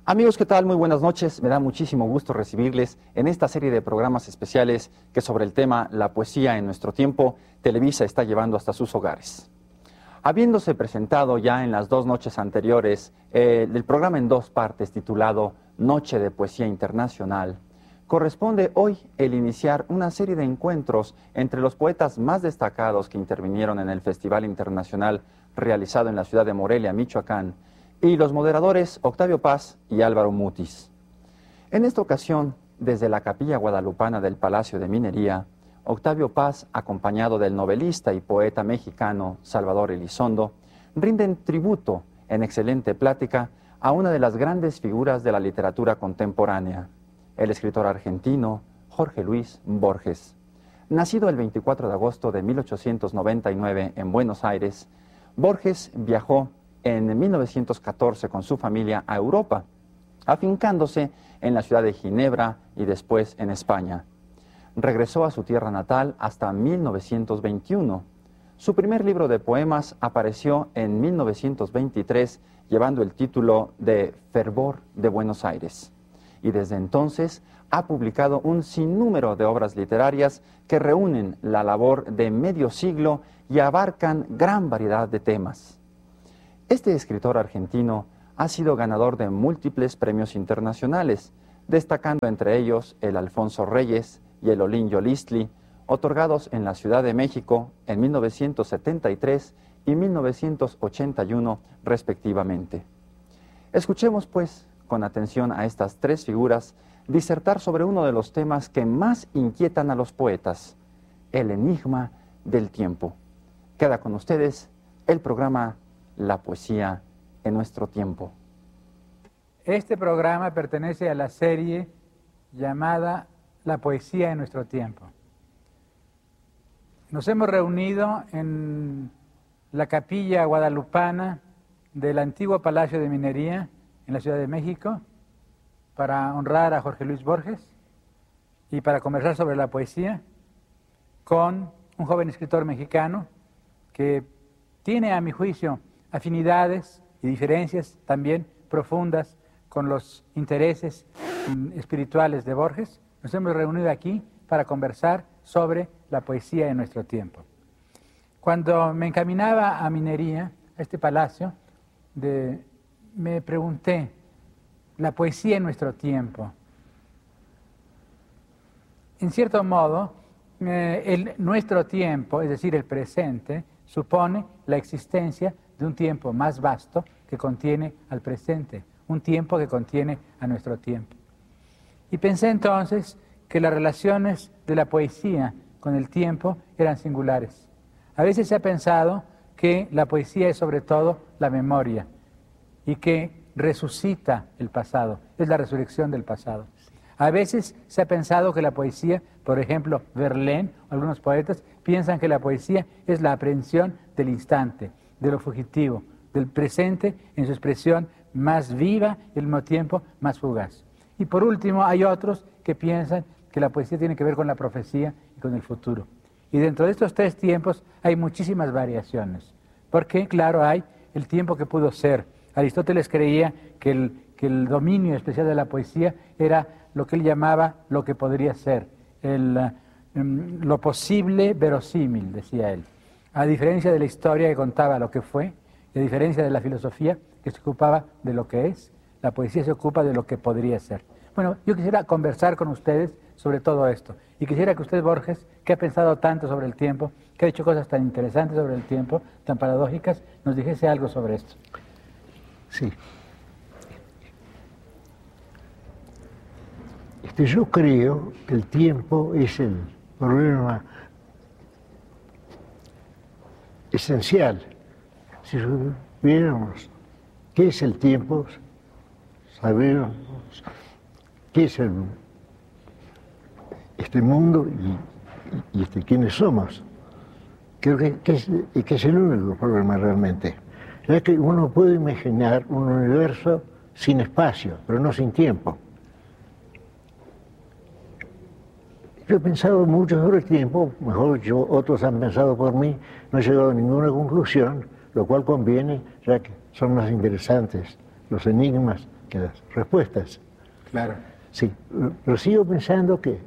Amigos, ¿qué tal? Muy buenas noches. Me da muchísimo gusto recibirles en esta serie de programas especiales que sobre el tema La poesía en nuestro tiempo, Televisa está llevando hasta sus hogares. Habiéndose presentado ya en las dos noches anteriores el programa en dos partes titulado Noche de Poesía Internacional, corresponde hoy el iniciar una serie de encuentros entre los poetas más destacados que intervinieron en el Festival Internacional realizado en la ciudad de Morelia, Michoacán, y los moderadores Octavio Paz y Álvaro Mutis. En esta ocasión, desde la capilla guadalupana del Palacio de Minería, Octavio Paz, acompañado del novelista y poeta mexicano Salvador Elizondo, rinden tributo en excelente plática a una de las grandes figuras de la literatura contemporánea, el escritor argentino Jorge Luis Borges. Nacido el 24 de agosto de 1899 en Buenos Aires, Borges viajó en 1914 con su familia a Europa, afincándose en la ciudad de Ginebra y después en España. Regresó a su tierra natal hasta 1921. Su primer libro de poemas apareció en 1923, llevando el título de Fervor de Buenos Aires. Y desde entonces ha publicado un sinnúmero de obras literarias que reúnen la labor de medio siglo y abarcan gran variedad de temas. Este escritor argentino ha sido ganador de múltiples premios internacionales, destacando entre ellos el Alfonso Reyes y el Olinjo Listli, otorgados en la Ciudad de México en 1973 y 1981 respectivamente. Escuchemos pues con atención a estas tres figuras disertar sobre uno de los temas que más inquietan a los poetas, el enigma del tiempo. Queda con ustedes el programa La poesía en nuestro tiempo. Este programa pertenece a la serie llamada La poesía en nuestro tiempo. Nos hemos reunido en la capilla guadalupana del antiguo Palacio de Minería en la Ciudad de México para honrar a Jorge Luis Borges y para conversar sobre la poesía con un joven escritor mexicano que tiene, a mi juicio, afinidades y diferencias también profundas con los intereses espirituales de Borges. Nos hemos reunido aquí para conversar sobre la poesía en nuestro tiempo. Cuando me encaminaba a Minería, a este palacio, me pregunté, la poesía en nuestro tiempo. En cierto modo, nuestro tiempo, es decir, el presente, supone la existencia de un tiempo más vasto que contiene al presente, un tiempo que contiene a nuestro tiempo. Y pensé entonces que las relaciones de la poesía con el tiempo eran singulares. A veces se ha pensado que la poesía es sobre todo la memoria y que resucita el pasado, es la resurrección del pasado. A veces se ha pensado que la poesía, por ejemplo, Verlaine, algunos poetas, piensan que la poesía es la aprehensión del instante, de lo fugitivo, del presente en su expresión más viva y al mismo tiempo más fugaz. Y por último, hay otros que piensan que la poesía tiene que ver con la profecía y con el futuro. Y dentro de estos tres tiempos hay muchísimas variaciones, porque, claro, hay el tiempo que pudo ser. Aristóteles creía que el dominio especial de la poesía era lo que él llamaba lo que podría ser, lo posible verosímil, decía él. A diferencia de la historia que contaba lo que fue, y a diferencia de la filosofía que se ocupaba de lo que es, la poesía se ocupa de lo que podría ser. Bueno, yo quisiera conversar con ustedes sobre todo esto, y quisiera que usted, Borges, que ha pensado tanto sobre el tiempo, que ha hecho cosas tan interesantes sobre el tiempo, tan paradójicas, nos dijese algo sobre esto. Sí. Yo creo que el tiempo es el problema esencial. Si supiéramos qué es el tiempo, sabiéramos qué es este mundo y quiénes somos. Creo que es el único problema realmente. Es que uno puede imaginar un universo sin espacio, pero no sin tiempo. Yo he pensado mucho sobre el tiempo, mejor otros han pensado por mí, no he llegado a ninguna conclusión, lo cual conviene, ya que son más interesantes los enigmas que las respuestas. Claro. Sí, pero sigo pensando que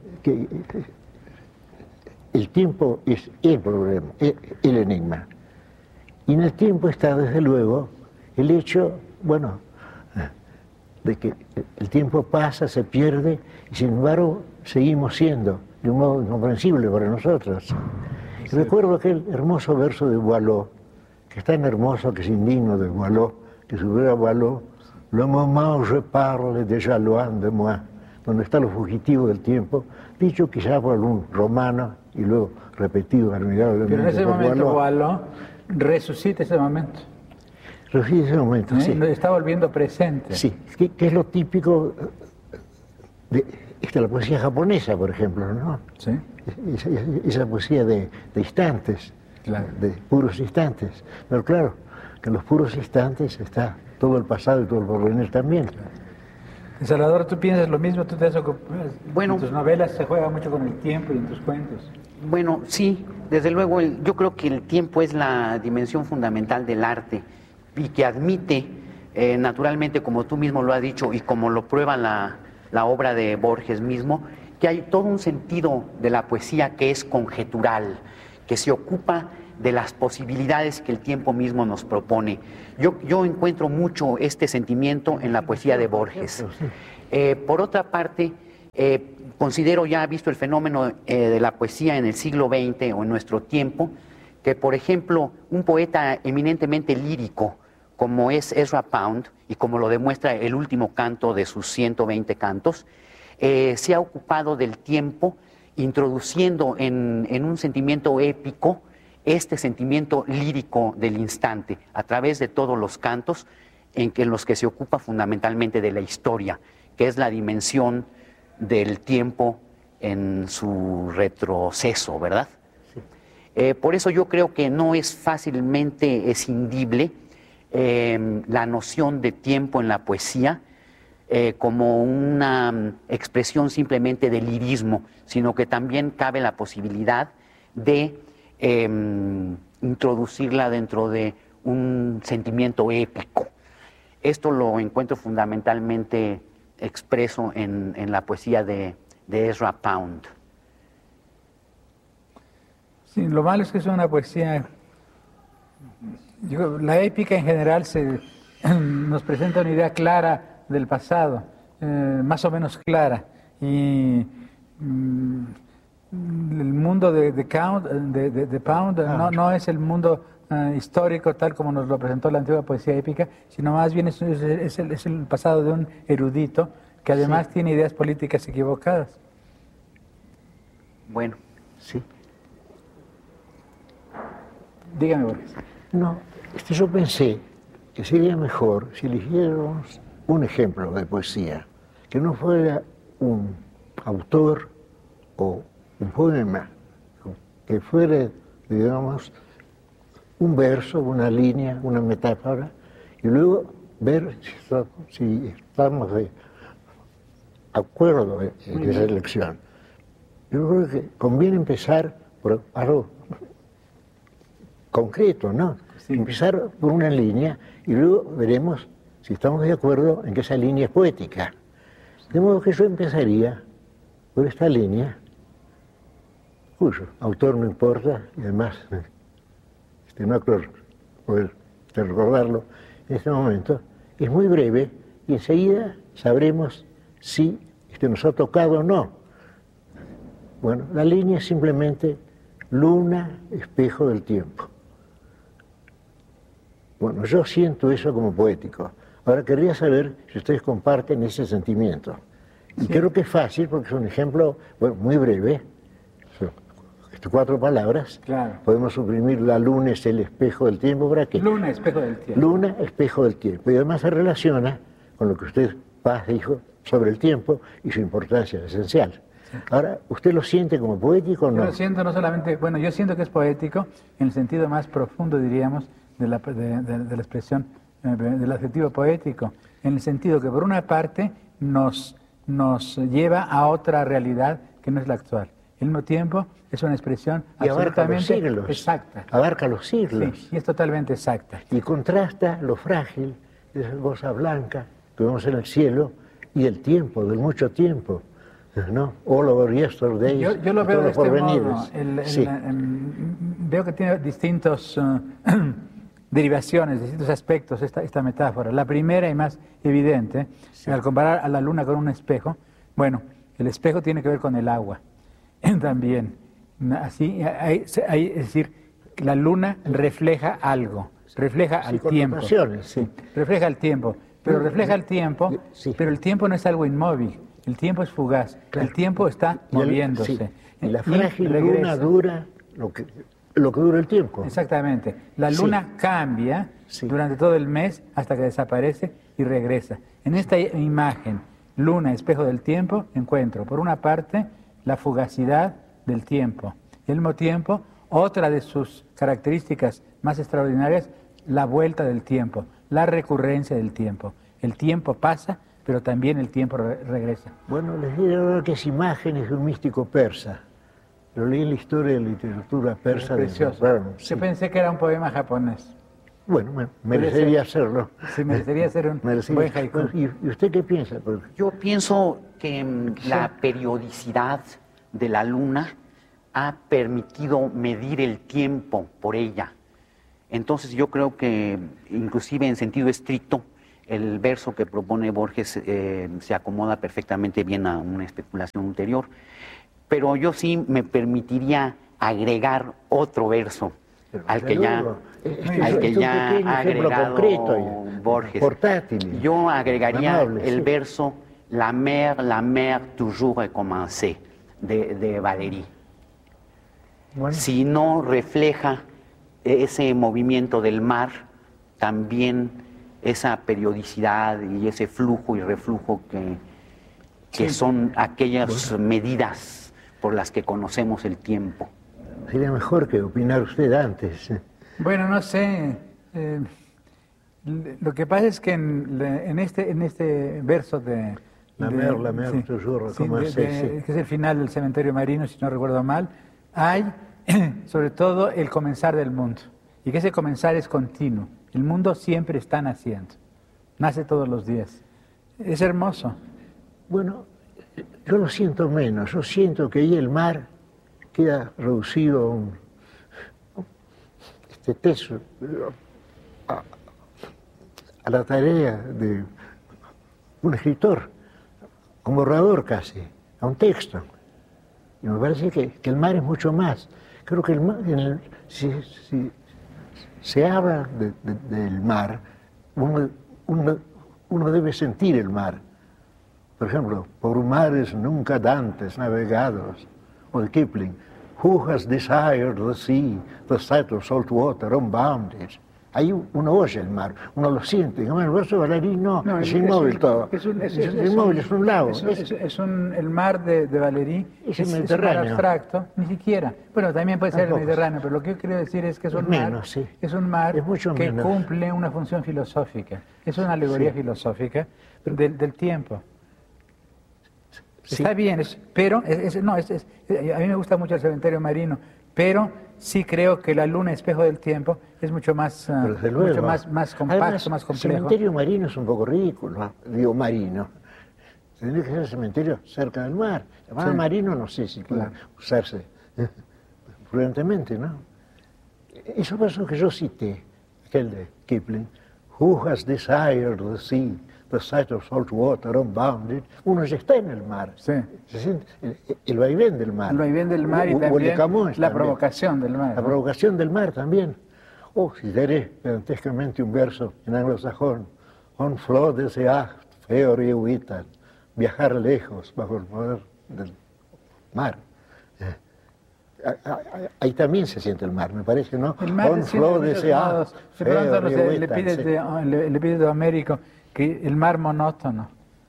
el tiempo es el problema, el enigma. Y en el tiempo está, desde luego, el hecho, bueno, de que el tiempo pasa, se pierde, y sin embargo seguimos siendo de un modo incomprensible para nosotros. Y recuerdo aquel hermoso verso de Boileau, que es tan hermoso que es indigno de Boileau, que si hubiera Boileau, le moment où je parle déjà loin de moi, donde está lo fugitivo del tiempo, dicho quizá por algún romano y luego repetido admirablemente. Pero en ese por momento Boileau, Boileau resucita ese momento. refiere ese momento, sí. Está volviendo presente. Sí, que es lo típico de la poesía japonesa, por ejemplo, ¿no? ¿Sí? Esa poesía de instantes, Claro. de puros instantes. Pero claro, que en los puros instantes está todo el pasado y todo el porvenir también. Salvador, ¿tú piensas lo mismo? ¿Tú te has ocupado? Bueno. En tus novelas se juega mucho con el tiempo y en tus cuentos. Bueno, sí, desde luego yo creo que el tiempo es la dimensión fundamental del arte y que admite, naturalmente, como tú mismo lo has dicho y como lo prueba la obra de Borges mismo, que hay todo un sentido de la poesía que es conjetural, que se ocupa de las posibilidades que el tiempo mismo nos propone. Yo encuentro mucho este sentimiento en la poesía de Borges. Por otra parte, considero, ya visto el fenómeno de la poesía en el siglo XX o en nuestro tiempo, que por ejemplo un poeta eminentemente lírico como es Ezra Pound y como lo demuestra el último canto de sus 120 cantos, se ha ocupado del tiempo introduciendo en un sentimiento épico este sentimiento lírico del instante a través de todos los cantos en los que se ocupa fundamentalmente de la historia, que es la dimensión del tiempo en su retroceso, ¿verdad? Sí. Por eso yo creo que no es fácilmente escindible la noción de tiempo en la poesía como una expresión simplemente de lirismo, sino que también cabe la posibilidad de introducirla dentro de un sentimiento épico. Esto lo encuentro fundamentalmente expreso en la poesía de Ezra Pound. Sí, lo malo es que es una poesía... la épica en general nos presenta una idea clara del pasado, más o menos clara, y el mundo de Pound no es el mundo histórico tal como nos lo presentó la antigua poesía épica, sino más bien es el pasado de un erudito que además tiene ideas políticas equivocadas. Bueno, Sí. Dígame, Borges. No, yo pensé que sería mejor si eligiéramos un ejemplo de poesía, que no fuera un autor o un poema, que fuera, digamos, un verso, una línea, una metáfora, y luego ver si estamos de acuerdo en esa elección. Yo creo que conviene empezar por algo concreto, ¿no? Sí. Empezar por una línea y luego veremos si estamos de acuerdo en que esa línea es poética. De modo que yo empezaría por esta línea, cuyo autor no importa, y además no creo poder recordarlo en este momento, es muy breve y enseguida sabremos si nos ha tocado o no. Bueno, la línea es simplemente luna, espejo del tiempo. Bueno, yo siento eso como poético. Ahora querría saber si ustedes comparten ese sentimiento. Y sí, creo que es fácil porque es un ejemplo, bueno, muy breve. Son 4 palabras. Claro. Podemos suprimir la luna es el espejo del tiempo. ¿Para qué? Luna, espejo del tiempo. Luna, espejo del tiempo. Y además se relaciona con lo que usted, Paz, dijo sobre el tiempo y su importancia esencial. Sí. Ahora, ¿usted lo siente como poético o no? Yo lo siento no solamente, bueno, yo siento que es poético en el sentido más profundo, diríamos, de la expresión del adjetivo poético, en el sentido que por una parte nos lleva a otra realidad que no es la actual. Al mismo tiempo es una expresión y absolutamente abarca los siglos, exacta. Abarca los siglos. Sí, y es totalmente exacta. Y contrasta lo frágil de esa cosa blanca que vemos en el cielo y el tiempo, del mucho tiempo, ¿no? All over yesterday. Yo lo veo de este modo. Sí. Veo que tiene distintos derivaciones, distintos aspectos esta metáfora. La primera y más evidente, al comparar a la luna con un espejo, bueno, el espejo tiene que ver con el agua también. Así, es decir, la luna refleja algo, refleja al tiempo. Sí. Refleja el tiempo, pero refleja el tiempo, pero el tiempo no es algo inmóvil, el tiempo es fugaz, el tiempo está moviéndose. Y la frágil luna dura lo que dura el tiempo. Exactamente. La luna cambia durante todo el mes hasta que desaparece y regresa. En esta imagen, luna, espejo del tiempo, encuentro, por una parte, la fugacidad del tiempo. Y al mismo tiempo, otra de sus características más extraordinarias, la vuelta del tiempo, la recurrencia del tiempo. El tiempo pasa, pero también el tiempo regresa. Bueno, les diré ahora que es Imágenes de un místico persa. Lo leí en la historia de la literatura persa. Precioso. Yo pensé que era un poema japonés. Bueno, merecería hacerlo. Sí, merecería ser un buen haiku. ¿Y usted qué piensa? Yo pienso que la periodicidad de la luna ha permitido medir el tiempo por ella. Entonces yo creo que, inclusive en sentido estricto, el verso que propone Borges se acomoda perfectamente bien a una especulación ulterior. Pero yo sí me permitiría agregar otro verso al que ya ha agregado Borges. Portátil, yo agregaría amable, el verso la mer toujours recommencé de Valéry. Bueno. Si no refleja ese movimiento del mar, también esa periodicidad y ese flujo y reflujo que son aquellas medidas por las que conocemos el tiempo. Sería mejor que opinar usted antes. Bueno, no sé. Lo que pasa es que en este verso de... La mer, toujours, que es el final del Cementerio Marino, si no recuerdo mal, hay sobre todo el comenzar del mundo. Y que ese comenzar es continuo. El mundo siempre está naciendo. Nace todos los días. Es hermoso. Bueno, yo lo siento menos. Yo siento que ahí el mar queda reducido a un teso, a la tarea de un escritor, un borrador casi, a un texto. Y me parece que el mar es mucho más. Creo que el mar, si se habla del mar, uno debe sentir el mar. Por ejemplo, por mares nunca antes navegados, o de Kipling, Who has desired the sea, the sight of salt water unbounded. Ahí uno oye el mar, uno lo siente. En el verso de Valéry no, es inmóvil todo. Es inmóvil, es un lago. El mar de Valéry es un Mediterráneo. mar abstracto, ni siquiera. Bueno, también puede ser el Mediterráneo, pero lo que yo quiero decir es que es un mar que cumple una función filosófica. Es una alegoría filosófica del tiempo. Está bien, pero a mí me gusta mucho el Cementerio Marino, pero sí creo que la luna, espejo del tiempo, es mucho más compacto, además, más complejo. El Cementerio Marino es un poco ridículo, digo marino. Tendría que ser el cementerio cerca del mar. El mar marino no sé si puede usarse prudentemente, ¿no? Esos versos que yo cité, aquel de Kipling, Who has desired the sea, the sight of salt water unbounded, uno ya está en el mar. Sí. Se siente el vaivén del mar. El vaivén del mar y también la provocación del mar. La provocación del mar también. Citaré pedantescamente un verso en anglosajón. On flood de sea feor y huitan, viajar lejos bajo el poder del mar. Ahí también se siente el mar, me parece, ¿no? El mar On flow de sea feor y le huitan. pide a Américo que el mar monótono,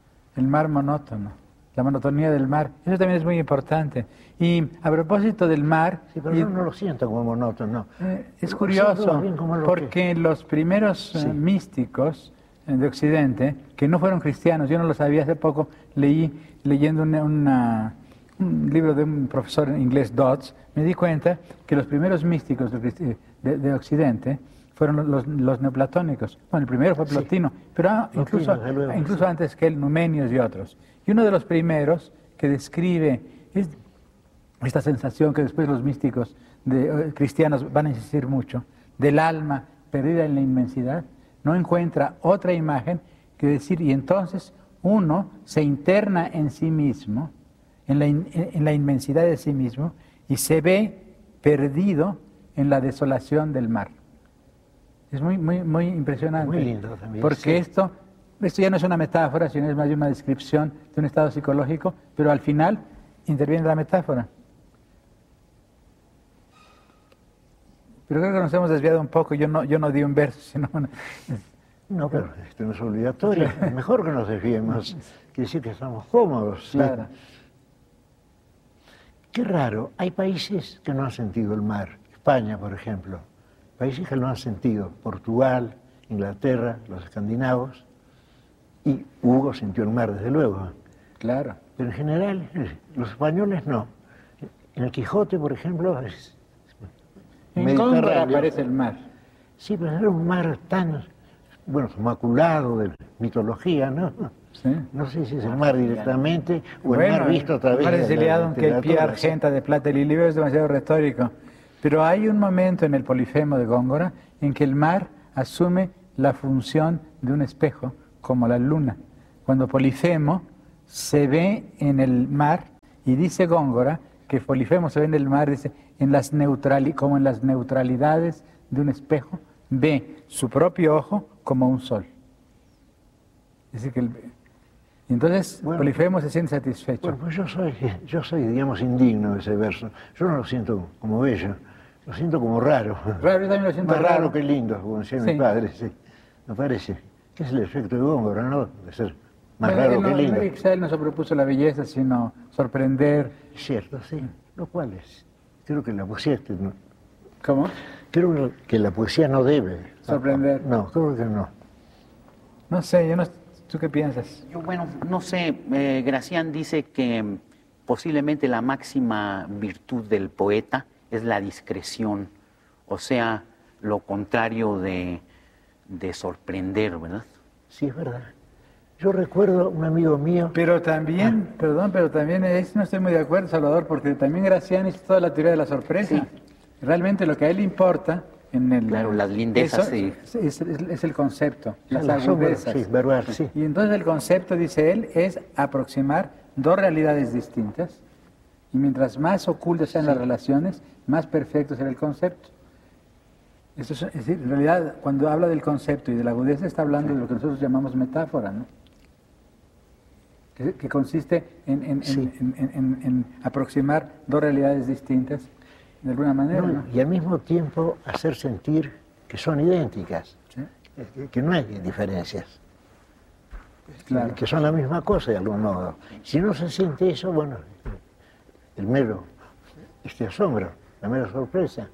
la monotonía del mar, eso también es muy importante. Y a propósito del mar... Sí, pero yo no lo siento como monótono. Es curioso, porque los primeros místicos de Occidente, que no fueron cristianos, yo no lo sabía, hace poco leyendo un libro de un profesor inglés, Dodds, me di cuenta que los primeros místicos de Occidente fueron los neoplatónicos. Bueno, el primero fue Plotino, pero incluso antes que él, Numenios y otros. Y uno de los primeros que describe esta sensación que después los místicos cristianos van a insistir mucho, del alma perdida en la inmensidad, no encuentra otra imagen que decir, y entonces uno se interna en sí mismo, en la inmensidad de sí mismo, y se ve perdido en la desolación del mar. Es muy impresionante. Muy lindo también. Porque sí, esto ya no es una metáfora, sino es más bien una descripción de un estado psicológico, pero al final interviene la metáfora. Pero creo que nos hemos desviado un poco. Yo no di un verso, sino No, pero esto no es obligatorio. Es mejor que nos desviemos. Quiere decir que estamos cómodos. ¿Sí? Claro. Qué raro. Hay países que no han sentido el mar. España, por ejemplo. Países que lo han sentido. Portugal, Inglaterra, los escandinavos. Y Hugo sintió el mar, desde luego. Claro. Pero en general, los españoles no. En el Quijote, por ejemplo, es en Góngora aparece el mar. Sí, pero era un mar tan, bueno, maculado de mitología, ¿no? Sí. No sé si es el mar directamente o el Bueno, mar visto a través el mar de la exiliado, aunque el pie literatura. argenta de plata y libro es demasiado retórico. Pero hay un momento en el Polifemo de Góngora en que el mar asume la función de un espejo, como la luna. Cuando Polifemo se ve en el mar, y dice Góngora que Polifemo se ve en el mar, dice, como en las neutralidades de un espejo, ve su propio ojo como un sol. Es decir, y entonces Polifemo se siente satisfecho. Bueno, pues yo soy, digamos, indigno de ese verso. Yo no lo siento como bello, lo siento como raro. Raro, yo también lo siento más raro que lindo, como decía Sí. mi padre, sí. Me parece que es el efecto de Góngora, ¿no? De ser más Bueno, raro que lindo. Él no se propuso la belleza, sino sorprender. Es cierto, sí. Lo cual es. Creo que la poesía... ¿no? ¿Cómo? Creo que la poesía no debe Sorprender. No, creo que no. No sé, ¿tú qué piensas? Yo, bueno, no sé, Gracián dice que posiblemente la máxima virtud del poeta es la discreción, o sea, lo contrario de sorprender, ¿verdad? Sí, es verdad. Yo recuerdo un amigo mío... Pero también, pero también no estoy muy de acuerdo, Salvador, porque también Gracián hizo toda la teoría de la sorpresa. Sí. Realmente lo que a él le importa Claro, las lindezas, sí. Es el concepto, las la sombra, agudezas. sí, verbal, sí. Y entonces el concepto, dice él, es aproximar dos realidades distintas, y mientras más ocultas sean las relaciones, más perfecto será el concepto. Eso es decir, en realidad, cuando habla del concepto y de la agudeza, está hablando de lo que nosotros llamamos metáfora, ¿no? Que consiste en aproximar dos realidades distintas de alguna manera, ¿no? Y al mismo tiempo hacer sentir que son idénticas, ¿Sí? que no hay diferencias, Claro. que son la misma cosa de algún modo. Si no se siente eso, bueno, el mero asombro, la mera sorpresa.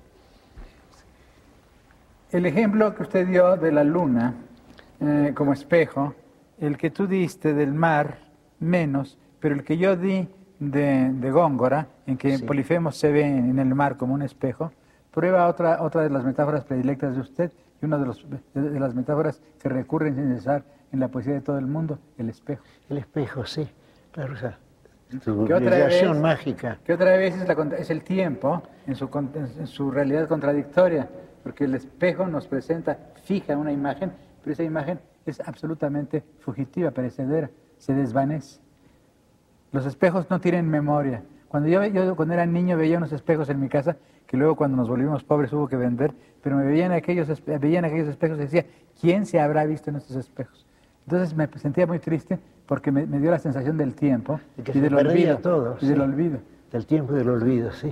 El ejemplo que usted dio de la luna como espejo, el que tú diste del mar, menos, pero el que yo di de Góngora, en que Sí. Polifemo se ve en el mar como un espejo, prueba otra de las metáforas predilectas de usted y una de las metáforas que recurren sin cesar en la poesía de todo el mundo, el espejo. El espejo, sí, claro, o sea, tu Que otra relación vez- mágica. Que otra vez es el tiempo en su realidad contradictoria, porque el espejo nos presenta fija una imagen, pero esa imagen es absolutamente fugitiva, perecedera, se desvanece. Los espejos no tienen memoria. Cuando cuando era niño veía unos espejos en mi casa que luego cuando nos volvimos pobres hubo que vender, pero me veían aquellos espejos y decía, ¿quién se habrá visto en estos espejos? Entonces me sentía muy triste porque me dio la sensación del tiempo Y que y se del perdía olvido. todo, Y del sí. olvido. Del tiempo y del olvido, sí.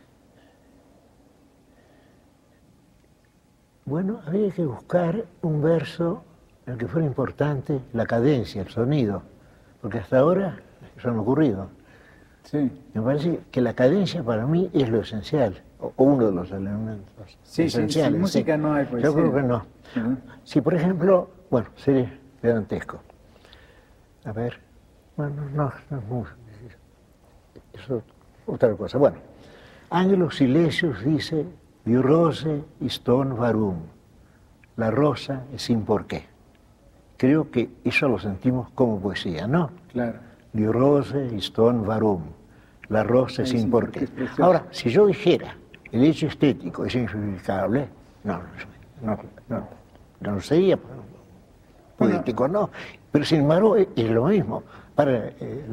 Bueno, había que buscar un verso en el que fuera importante la cadencia, el sonido, porque hasta ahora eso no ha ocurrido. Sí. Me parece que la cadencia para mí es lo esencial, o uno de los elementos Sí, esenciales. sin música no hay poesía. Yo creo que no. Ujú. Si, por ejemplo, bueno, sería pedantesco. A ver, bueno, no es música. Eso otra cosa. Bueno, Angelus Silesius dice, di rose iston varum. la rosa es sin por qué. Creo que eso lo sentimos como poesía, ¿no? Claro. Die Rose ist ohne Warum. La rosa es sin por qué. Ahora, si yo dijera el hecho estético es injustificable, no sería poético, no. Pero sin embargo es lo mismo para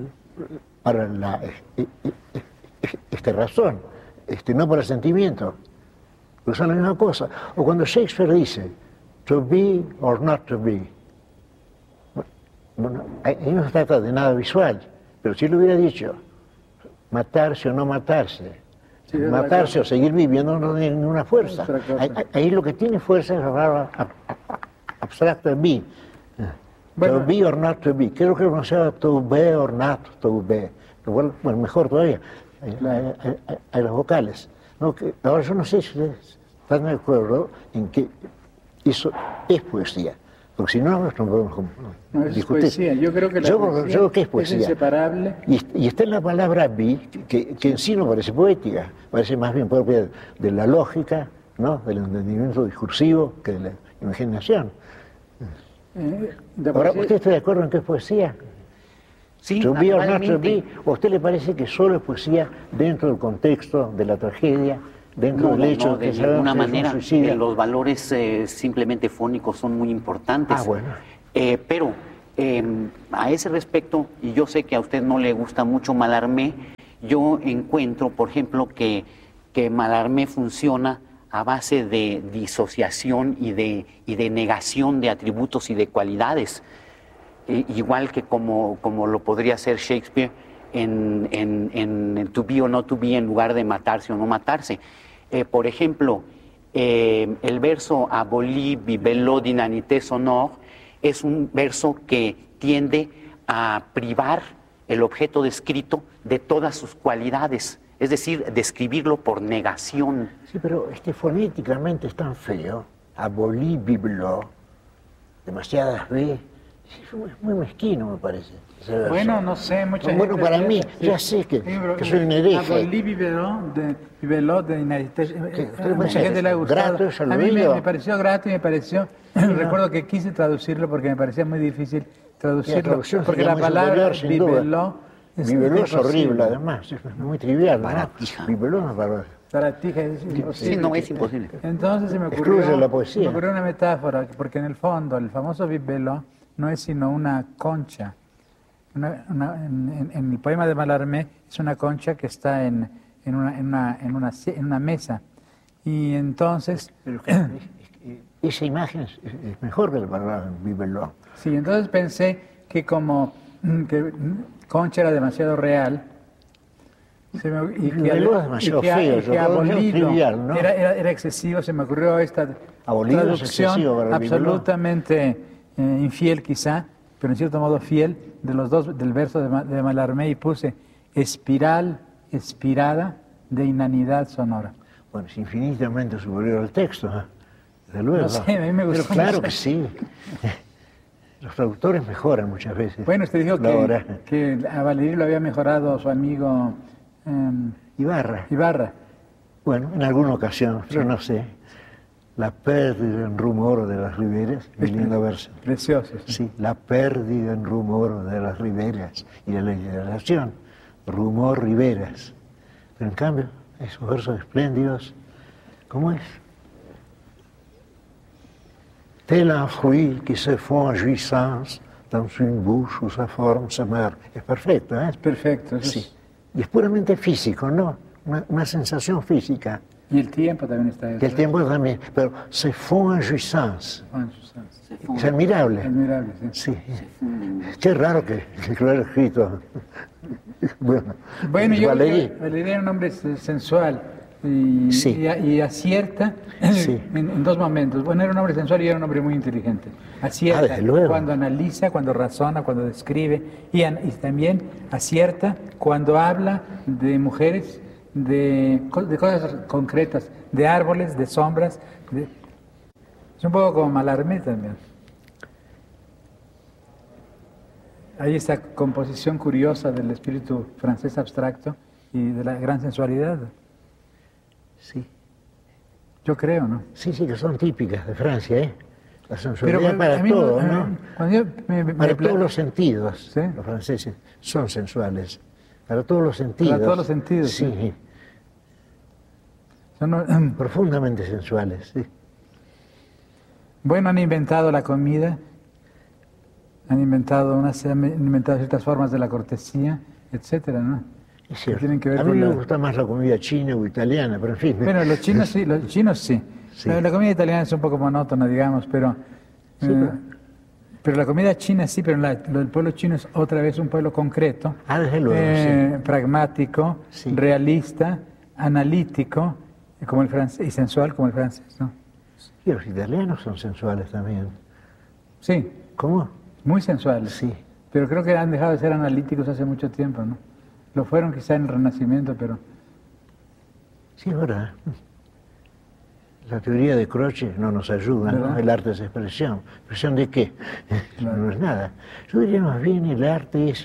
esta razón, no para el sentimiento. Pues son la misma cosa. O cuando Shakespeare dice to be or not to be, bueno, ahí no se trata de nada visual, pero si él hubiera dicho matarse o no matarse, sí, matarse o seguir viviendo no tiene ninguna fuerza. Ahí lo que tiene fuerza es la palabra abstracta de be. Bueno, to be or not to be. Creo que no sea to be or not to be. Bueno, mejor todavía. Hay las vocales. No, ahora yo no sé si ustedes están de acuerdo en que eso es poesía. Porque si no podemos discutir. Poesía. Yo creo que la poesía creo que es poesía. Es inseparable. Y está en la palabra be, que en sí no parece poética, parece más bien propia de la lógica, ¿no? Del entendimiento discursivo que de la imaginación. Ahora, ¿usted está de acuerdo en que es poesía? Sí, to be or not to be, ¿o a usted le parece que solo es poesía dentro del contexto de la tragedia, dentro del hecho de que ninguna manera los valores simplemente fónicos son muy importantes? Ah, bueno. Pero a ese respecto, y yo sé que a usted no le gusta mucho Mallarmé, yo encuentro, por ejemplo, que Mallarmé funciona a base de disociación y de negación de atributos y de cualidades. Igual que como lo podría hacer Shakespeare en to be o no to be en lugar de matarse o no matarse. Por ejemplo, el verso Abolie bibelot d'inanité sonore es un verso que tiende a privar el objeto descrito de todas sus cualidades, es decir, describirlo por negación. Sí, pero fonéticamente es tan feo, Abolie bibelot, demasiadas B. Es muy mezquino, me parece. Bueno, no sé, mucha bueno, gente... para mí, ya sé que soy un hereje. Abolie bibelot de inanité. Mucha gente le ha gustado. Grato, a mí me pareció grato y me pareció... Recuerdo que quise traducirlo porque me parecía muy difícil traducirlo. Porque la palabra bibelot... Bibelot es horrible, además. Es muy trivial. Baratija. Bibelot es una palabra. Baratija es imposible. Sí, no, es imposible. Entonces se me ocurrió una metáfora, porque en el fondo el famoso bibelot no es sino una concha. En el poema de Mallarmé es una concha que está en una mesa. Y entonces... Esa imagen es mejor que la palabra bibelot. Sí, entonces pensé que como que concha era demasiado real, y que abolido trivial, ¿no? era excesivo, se me ocurrió esta abolido traducción absolutamente infiel quizá, pero en cierto modo fiel, del verso de Mallarmé, y puse espiral, espirada de inanidad sonora. Bueno, es infinitamente superior al texto, ¿eh? Desde luego. No sé, a mí me gustó. Pero claro que sí. Los traductores mejoran muchas veces. Bueno, usted dijo que a Valerio lo había mejorado su amigo Ibarra. Bueno, en alguna ocasión, pero no sé. La pérdida en rumor de las riberas, mi lindo verso. Precioso. Sí, la pérdida en rumor de las riberas y de la generación. Rumor riberas. Pero en cambio, esos versos espléndidos, ¿cómo es? Tel un fruit qui se fond en jouissance dans une bouche où sa forme se meurt. Es perfecto, ¿eh? Es perfecto. Sí. Y es puramente físico, ¿no? Una sensación física. Y el tiempo también está ahí. El tiempo también, pero se fond en jouissance. Es admirable. Admirable, sí. Qué raro que lo haya escrito. Bueno, yo Valeria era un hombre sensual. Y acierta en dos momentos. Bueno, era un hombre sensual y era un hombre muy inteligente. Acierta cuando analiza, cuando razona, cuando describe, y también acierta cuando habla de mujeres, de cosas concretas, de árboles, de sombras. Es un poco como Mallarmé también. Hay esta composición curiosa del espíritu francés abstracto y de la gran sensualidad. Sí. Yo creo, ¿no? Sí, que son típicas de Francia, ¿eh? La sensualidad para todo, ¿no? Para todos los sentidos. ¿Sí? Los franceses son sensuales. Para todos los sentidos. Para todos los sentidos. Sí. Son, profundamente sensuales, sí. Bueno, han inventado la comida, han inventado ciertas formas de la cortesía, etcétera, ¿no? Es cierto. Tienen que ver a mí con me gusta más la comida china o italiana, pero en fin. Bueno, los chinos sí. Sí. La comida italiana es un poco monótona, digamos, pero... Sí, pero la comida china sí, pero el pueblo chino es otra vez un pueblo concreto, desde luego, sí. Pragmático, Sí. realista, analítico, como el francés, y sensual como el francés, ¿no? Y los italianos son sensuales también. Sí, ¿Cómo? muy sensuales. Sí. Pero creo que han dejado de ser analíticos hace mucho tiempo, ¿no? Lo fueron quizá en el Renacimiento, pero... Sí, es verdad. La teoría de Croce no nos ayuda, ¿no? El arte es expresión. ¿Expresión de qué? Claro. No es nada. Yo diría más bien el arte es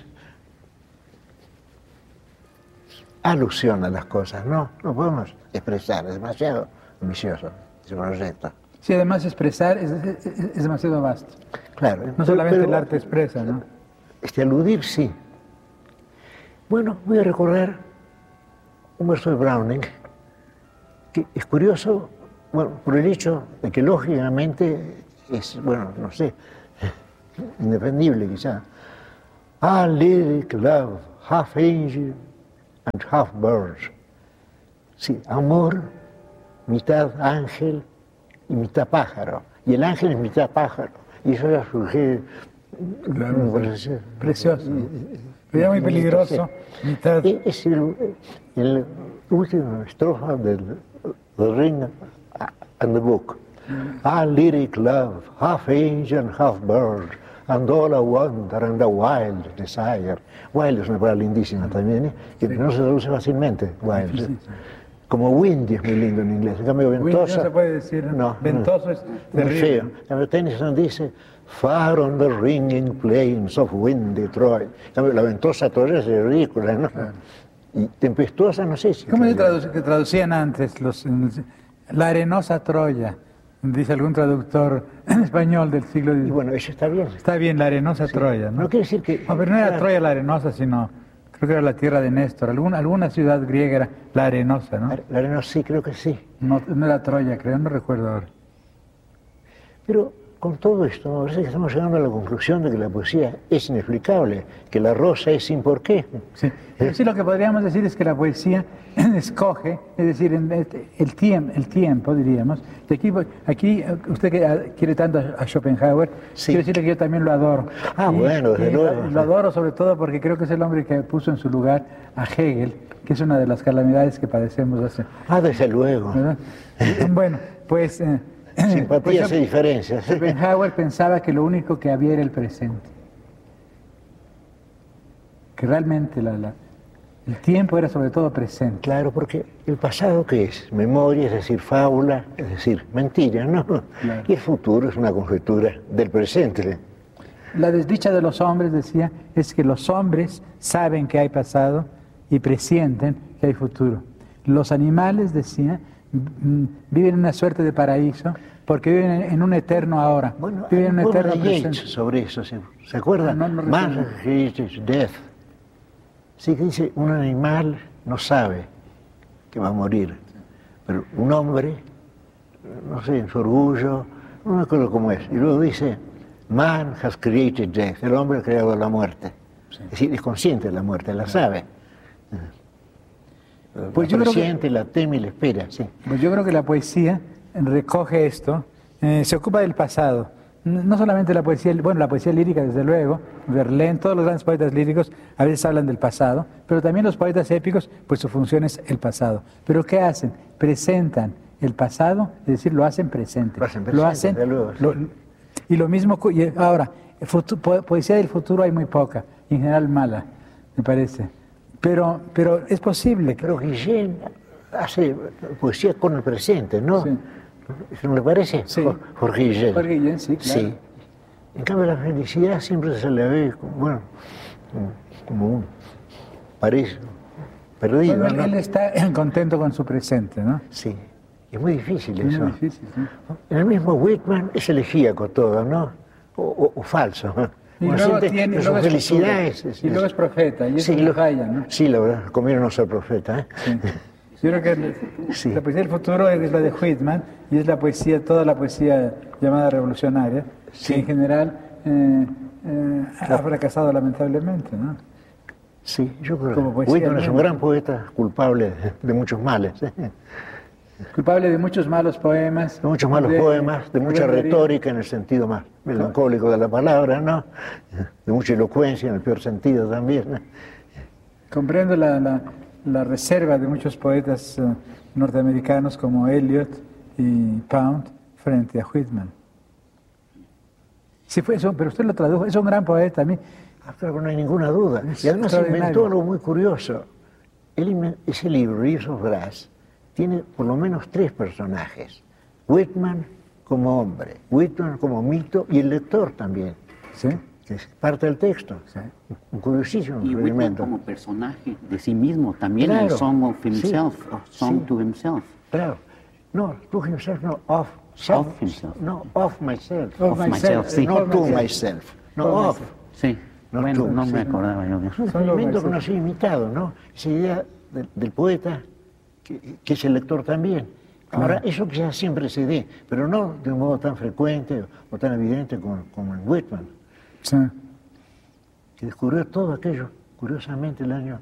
alusión a las cosas, ¿no? No podemos expresar, es demasiado ambicioso ese proyecto. Sí, además expresar es demasiado vasto. Claro. No solamente el arte expresa, ¿no? Aludir, sí. Bueno, voy a recordar un verso de Browning, que es curioso, bueno, por el hecho de que lógicamente es, bueno, no sé, indefendible quizá. Ah, lyric love, half angel and half bird. Sí, amor, mitad ángel y mitad pájaro. Y el ángel es mitad pájaro. Y eso ya surge... Claro, precioso. Pero muy peligroso. Mitad... Es el último estrofa del Ring and the Book. Ah, lyric love, half angel and half bird, and all a wonder and a wild desire. Wild es una palabra lindísima también, que no se traduce fácilmente, wild. Sí. Como windy es muy lindo en inglés, en cambio ventosa... No se puede decir, ¿no? Ventoso es terrible. Feo. En cambio Tennyson dice, far on the ringing plains of windy Troy. En cambio la ventosa Troya es ridícula, ¿no? Claro. Y tempestuosa no sé si... ¿Cómo se traducían antes la arenosa Troya? Dice algún traductor en español del siglo XIX. Y bueno, eso está bien. Está bien, la arenosa Troya, ¿no? No quiere decir que... No, pero no era Troya la arenosa, sino... Creo que era la tierra de Néstor. Alguna ciudad griega era la arenosa, ¿no? La arenosa sí, creo que sí. No era Troya, creo, no recuerdo ahora. Pero con todo esto, me parece que estamos llegando a la conclusión de que la poesía es inexplicable, que la rosa es sin por qué. Sí, pero sí lo que podríamos decir es que la poesía escoge, es decir, el tiempo, diríamos. De aquí usted que quiere tanto a Schopenhauer, sí. Quiero decirle que yo también lo adoro. Bueno, desde luego. Lo adoro sobre todo porque creo que es el hombre que puso en su lugar a Hegel, que es una de las calamidades que padecemos hace. Desde luego. ¿Verdad? Bueno, pues... simpatías y diferencias. Schopenhauer pensaba que lo único que había era el presente. Que realmente el tiempo era sobre todo presente. Claro, porque el pasado, ¿qué es? Memoria, es decir, fábula, es decir, mentira, ¿no? Claro. Y el futuro es una conjetura del presente. La desdicha de los hombres, decía, es que los hombres saben que hay pasado y presienten que hay futuro. Los animales, decía, viven en una suerte de paraíso porque viven en un eterno ahora. Bueno, viven en un eterno presente. Sobre eso, ¿se acuerdan? No Man hates death. Sí, que dice, un animal no sabe que va a morir, pero un hombre, no sé, en su orgullo, no me acuerdo cómo es, y luego dice, man has created death, el hombre ha creado la muerte. Sí. Es decir, es consciente de la muerte, la sabe. Pues yo siente, la teme y la espera, sí. Pues yo creo que la poesía recoge esto, se ocupa del pasado. No solamente la poesía, bueno, la poesía lírica, desde luego, Verlaine, todos los grandes poetas líricos a veces hablan del pasado, pero también los poetas épicos, pues su función es el pasado. ¿Pero qué hacen? Presentan el pasado, es decir, lo hacen presente. Lo hacen, y lo mismo, ahora, poesía del futuro hay muy poca, en general mala, me parece. Pero es posible. Pero Guillén hace poesía con el presente, ¿no? Sí. ¿No le parece? Sí. Jorge Guillén. Jorge Guillén, sí, claro. Sí. En cambio, la felicidad siempre se le ve, bueno, como un paraíso perdido. Bueno, ¿no? Él está contento con su presente, ¿no? Sí. Es muy difícil Es eso. muy difícil, ¿sí? En el mismo Whitman es elegíaco todo, ¿no? O falso. Y Uno luego siente tiene, que luego su es felicidad futuro. Y luego es profeta, y eso sí, no falla, ¿no? Sí, la verdad, conviene no ser profeta, ¿eh? Sí. Yo creo que Sí. la poesía del futuro es la de Whitman y es la poesía, toda la poesía llamada revolucionaria, Sí. que en general ha fracasado lamentablemente, ¿no? Sí, yo creo Como que poesía Whitman es un nueva. gran poeta culpable de muchos males, ¿eh? Culpable de muchos malos poemas. De muchos malos poemas, de mucha Rubén Darío. retórica en el sentido más melancólico de la palabra, ¿no? De mucha elocuencia en el peor sentido también. Comprendo la reserva de muchos poetas norteamericanos como Eliot y Pound frente a Whitman. Sí, fue eso, pero usted lo tradujo, es un gran poeta. A mí, Claro, no hay ninguna duda. Y además extraordinario. inventó algo muy curioso. Ese libro, Years of Grass, tiene por lo menos 3 personajes. Whitman como hombre, Whitman como mito y el lector también, ¿sí? que es parte del texto. Sí. Un curiosísimo Y Whitman experimento. como personaje de sí mismo, también Claro, el Song of sí, Himself, o Song sí. to Himself. Claro. No, to himself, no, of. Self. Of himself. No, of myself. Of myself, sí. No Of to myself. myself. No, Of of. myself. Sí, No, bueno, tú, no sí. me acordaba yo de eso. Un Solo experimento que myself. no ha sido imitado, ¿no? Esa idea del poeta, que es el lector también. Ahora, eso quizás siempre se dé, pero no de un modo tan frecuente o tan evidente como en Whitman, Sí. que descubrió todo aquello, curiosamente, el año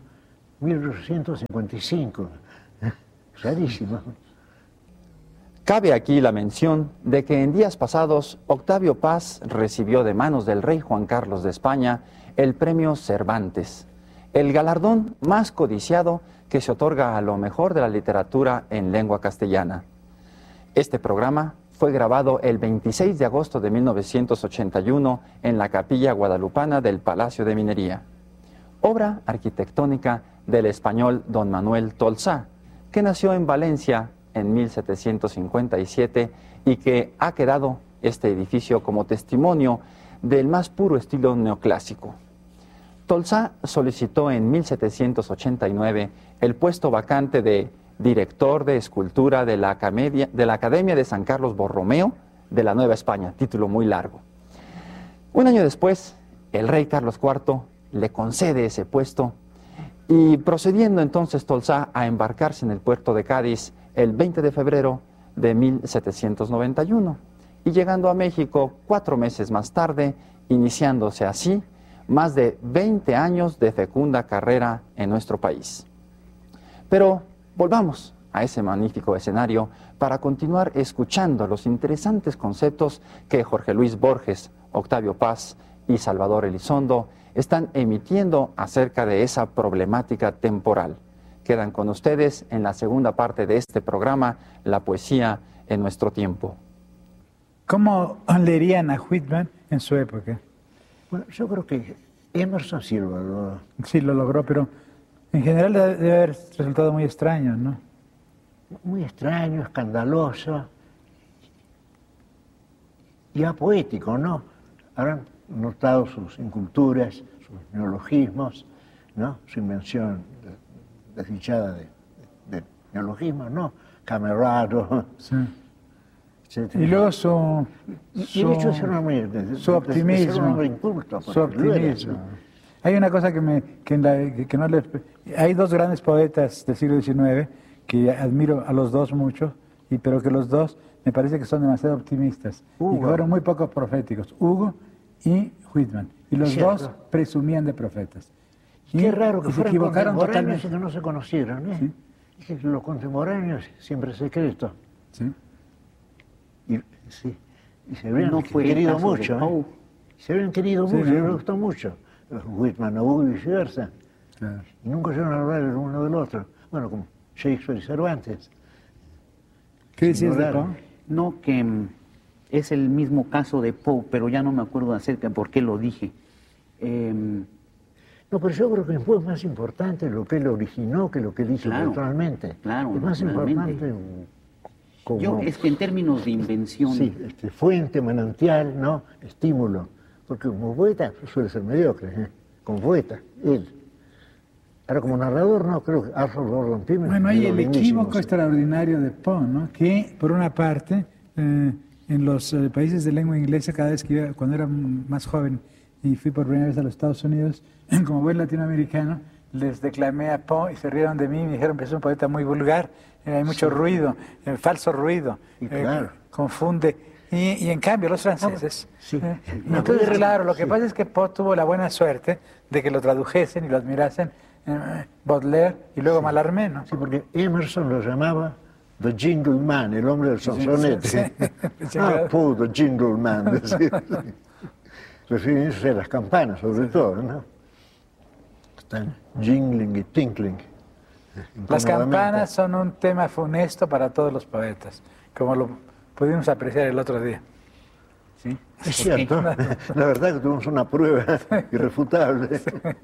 1855. Rarísimo. Cabe aquí la mención de que en días pasados Octavio Paz recibió de manos del rey Juan Carlos de España el premio Cervantes, el galardón más codiciado que se otorga a lo mejor de la literatura en lengua castellana. Este programa fue grabado el 26 de agosto de 1981 en la Capilla Guadalupana del Palacio de Minería, obra arquitectónica del español don Manuel Tolsá, que nació en Valencia en 1757 y que ha quedado este edificio como testimonio del más puro estilo neoclásico. Tolsá solicitó en 1789 el puesto vacante de director de escultura de la Academia de San Carlos Borromeo de la Nueva España, título muy largo. Un año después, el rey Carlos IV le concede ese puesto y procediendo entonces Tolsá a embarcarse en el puerto de Cádiz el 20 de febrero de 1791 y llegando a México 4 meses más tarde, iniciándose así más de 20 años de fecunda carrera en nuestro país. Pero volvamos a ese magnífico escenario para continuar escuchando los interesantes conceptos que Jorge Luis Borges, Octavio Paz y Salvador Elizondo están emitiendo acerca de esa problemática temporal. Quedan con ustedes en la segunda parte de este programa, La poesía en nuestro tiempo. ¿Cómo leerían a Whitman en su época? Bueno, yo creo que Emerson sí lo logró. Sí, lo logró, pero en general debe haber resultado muy extraño, ¿no? Muy extraño, escandaloso y apoético, ¿no? Habrán notado sus inculturas, sus neologismos, ¿no? Su invención desdichada de neologismos, ¿no? Camerado, Sí. etc. Y luego su Y el hecho de ser un hombre, de ser un optimismo. hombre inculto, Su porque lo era, optimismo. ¿no? Hay una cosa que no le... Hay 2 grandes poetas del siglo XIX que admiro a los 2 mucho, pero que los 2 me parece que son demasiado optimistas y que Hugo. fueron muy poco proféticos, Hugo y Whitman. Y los Cierto. 2 presumían de profetas. Qué raro que y se fueran equivocaron contemporáneos totalmente. y que no se conocieran, ¿eh? Sí. Es que los contemporáneos siempre es secreto. ¿Sí? Y, sí, y se habrían No fue el querido caso de mucho, Poe. ¿eh? Se habrían querido Sí, mucho, ¿no? les gustó mucho. Whitman, Hugo y viceversa. Claro. Y nunca llegaron a hablar el uno del otro. Bueno, como Shakespeare y Cervantes. ¿Qué decías de Ignorar. Poe? No, que es el mismo caso de Poe, pero ya no me acuerdo acerca de por qué lo dije. No, pero yo creo que Poe es más importante lo que él originó que lo que él hizo Claro, actualmente. claro, Es más naturalmente. importante como Yo, es que en términos de invención, sí, fuente, manantial, ¿no? Estímulo. Porque como poeta suele ser mediocre, ¿eh? Como poeta, él. Ahora, como narrador, no, creo que Arthur Gordon Pym. Bueno, hay el lindísimo, equívoco sí. extraordinario de Poe, ¿no? Que, por una parte, en los países de lengua inglesa, cada vez que iba, cuando era más joven y fui por primera vez a los Estados Unidos, como buen latinoamericano, les declamé a Poe y se rieron de mí y me dijeron que es un poeta muy vulgar, hay mucho ruido, falso ruido, Y claro. confunde. Y en cambio los franceses... Sí. Entonces, claro, lo que pasa es que Poe tuvo la buena suerte de que lo tradujesen y lo admirasen Baudelaire y luego Mallarmé, ¿no? Sí, porque Emerson lo llamaba The Jingle Man, el hombre del sonsonete. Sí. Poe, The Jingle Man. Decía. Refiriéndose a las campanas, sobre todo, ¿no? Están jingling y tinkling. Las incómodamente. campanas son un tema funesto para todos los poetas, como lo pudimos apreciar el otro día. ¿Sí? Es cierto, la verdad que tuvimos una prueba irrefutable.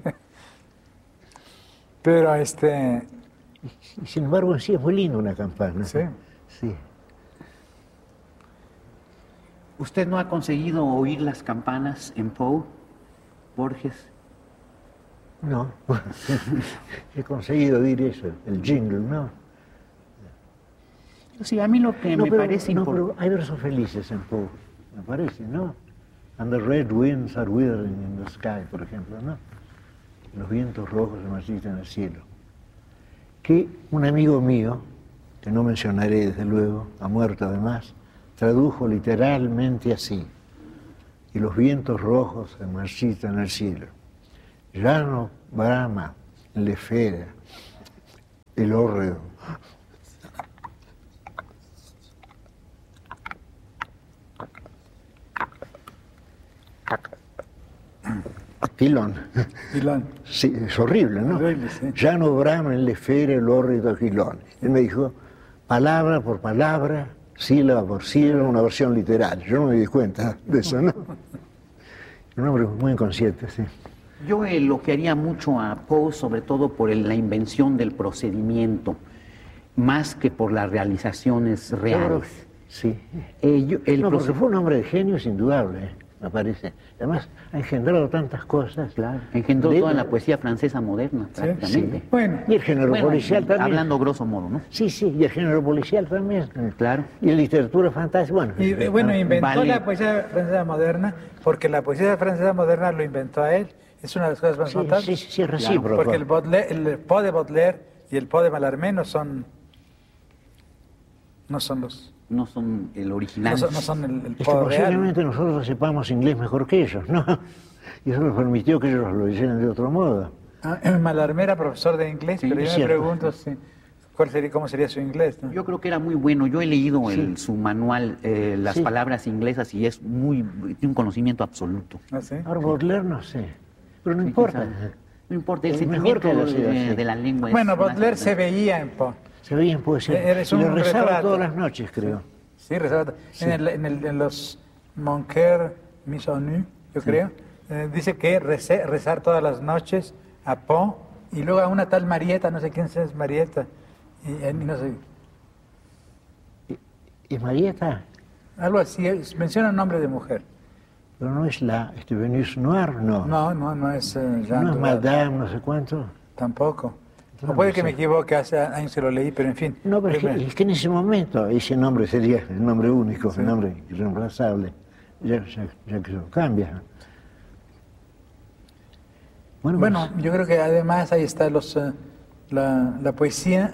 Pero Y sin embargo, sí es muy lindo una campana. sí. Sí. ¿Usted no ha conseguido oír las campanas en Poe, Borges? No, he conseguido oír eso, el jingle, ¿no? Sí, a mí lo que me parece no, importante... pero hay versos felices en Poe, me parece, ¿no? And the red winds are withering in the sky, por ejemplo, ¿no? Los vientos rojos se marchitan en el cielo. Que un amigo mío, que no mencionaré desde luego, ha muerto además, tradujo literalmente así. Y los vientos rojos se marchitan en el cielo. Ya no brama en la esfera el hórreo. Aquilón. Pilón. Sí, es horrible, ¿no? Horrible, sí. Ya no brama en la esfera el hórrido Aquilón. Él me dijo, palabra por palabra, sílaba por sílaba, una versión literal. Yo no me di cuenta de eso, ¿no? Un hombre muy inconsciente, sí. Yo elogiaría mucho a Poe, sobre todo por la invención del procedimiento, más que por las realizaciones reales. Sí. El Porque fue un hombre de genio, es indudable, me parece. Además, ha engendrado tantas cosas. Claro, engendró toda la poesía francesa moderna, prácticamente. Sí. Bueno, Y el género Bueno, policial también. hablando grosso modo, ¿no? Sí, sí, y el género policial también. Claro. Y la literatura fantástica, bueno. bueno, inventó Vale. la poesía francesa moderna porque la poesía francesa moderna lo inventó a él. Es una de las cosas más Sí, notables. sí, es recíproco. Porque el Poe de Baudelaire y el Poe de Mallarmé no son los... No son el original. No son el Es que Poe real. posiblemente nosotros sepamos inglés mejor que ellos, ¿no? Y eso nos permitió que ellos lo hicieran de otro modo. Mallarmé era profesor de inglés, Sí, pero yo es me cierto. pregunto cómo sería su inglés, ¿no? Yo creo que era muy bueno. Yo he leído Sí. su manual, las Sí. palabras inglesas, y es tiene un conocimiento absoluto. ¿Ah, sí? Ahora Baudelaire no sé, pero no Sí, importa. quizá. No importa, el Es mejor sentimiento que haya sido así. de la lengua es Bueno, más Baudelaire se importante. veía en Poe. Se veía en poesía. Eres Y un lo rezaba retrato. todas las noches, creo. Sí, rezaba. Sí. En los Mon Cœur Mis en Nu, yo creo, dice que rezar todas las noches a Poe y luego a una tal Marieta, no sé quién es Marieta, y no sé, Y Marieta, algo así, menciona un nombre de mujer. pero no es la Venus Noir, no. No es Jean No es Duval, Madame, no sé cuánto. tampoco. No, O puede no que sé. me equivoque, hace años que lo leí, pero en fin. No, pero es que en ese momento ese nombre sería el nombre único, el nombre irreemplazable, ya que eso cambia. Bueno, yo creo que además ahí está la poesía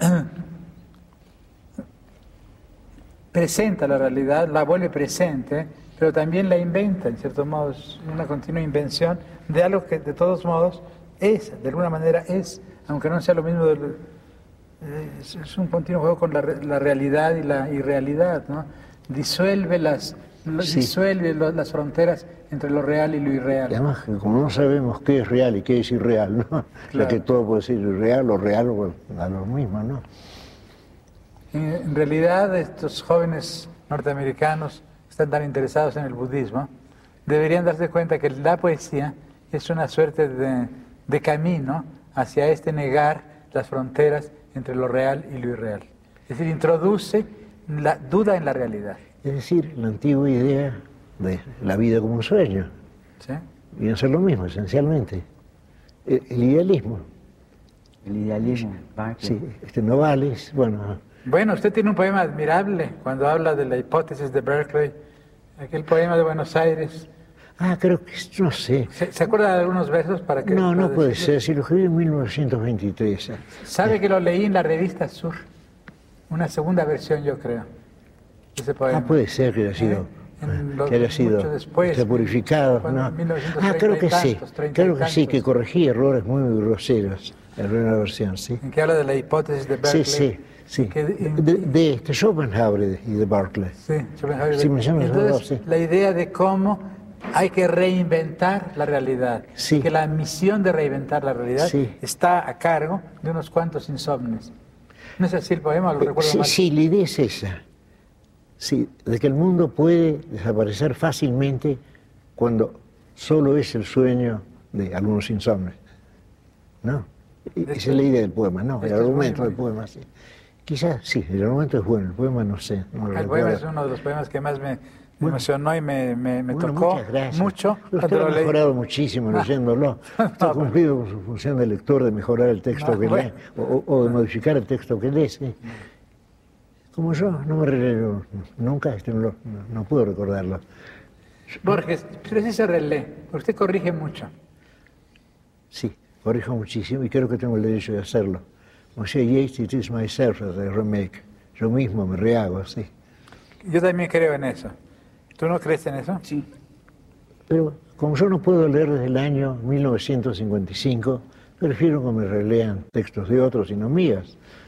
presenta la realidad, la vuelve presente, pero también la inventa, en cierto modo, es una continua invención de algo que de todos modos es, de alguna manera es, aunque no sea lo mismo, es un continuo juego con la realidad y la irrealidad, ¿no? Disuelve disuelve las fronteras entre lo real y lo Y irreal. además, como no sabemos qué es real y qué es irreal, ¿no? Ya que todo puede ser irreal o real o a lo mismo, ¿no? En realidad, estos jóvenes norteamericanos que están tan interesados en el budismo deberían darse cuenta que la poesía es una suerte de camino hacia negar las fronteras entre lo real y lo irreal. Es decir, introduce la duda en la realidad. Es decir, la antigua idea de la vida como un sueño. ¿Sí? Viene a ser lo mismo, esencialmente. El idealismo. El idealismo. Sí, Novalis, bueno. Bueno, usted tiene un poema admirable cuando habla de la hipótesis de Berkeley, aquel poema de Buenos Aires. Creo que, no sé. ¿Se acuerda de algunos versos para que... No, no puede decirlo? ser, si lo escribí en 1923. ¿Sabe que lo leí en la revista Sur? Una segunda versión, yo creo, ese poema. Puede ser que haya sido, mucho después, purificado. cuando, ¿no? 1930 creo que y sí, tantos, 30 y creo que sí, tantos. que corregí errores muy groseros en la primera versión, sí. En que habla de la hipótesis de Berkeley. Sí. De Schopenhauer y de Berkeley. Sí, Schopenhauer. Sí, mencionas los Entonces, dos, sí. la idea de cómo hay que reinventar la realidad. Sí. Que la misión de reinventar la realidad Sí. está a cargo de unos cuantos insomnes. ¿No es así el poema? ¿Lo recuerdo mal? Sí, la idea es esa. Sí, de que el mundo puede desaparecer fácilmente cuando solo es el sueño de algunos insomnes. ¿No? Esa es la idea del poema, no, el argumento del poema, sí. Quizás sí, el argumento es bueno, el poema no sé. No El poema es uno de los poemas que más me emocionó y me tocó muchas gracias. mucho. Usted lo ha mejorado muchísimo leyéndolo. Está cumplido con su función de lector de mejorar el texto que lee o de modificar el texto que lee. Sí. Como yo, no me releo nunca, no puedo recordarlo. Borges, pero sí se relee, porque usted corrige mucho. Sí, corrijo muchísimo y creo que tengo el derecho de hacerlo. Como decía Yeats, it is myself that I remake. Yo mismo me rehago, sí. Yo también creo en eso. ¿Tú no crees en eso? Sí. Pero como yo no puedo leer desde el año 1955, prefiero que me relean textos de otros y no mías.